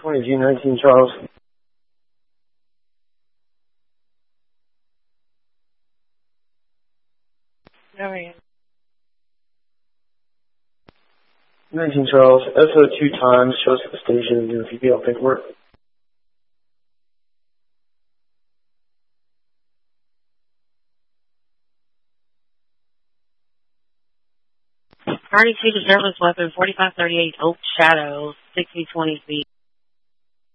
20G19 Charles. How are you? 19 Charles, SO 2 times, shows at the station, doing PPL paperwork. Party to the airless weapon, 4538 Oak Shadow, 6020 feet.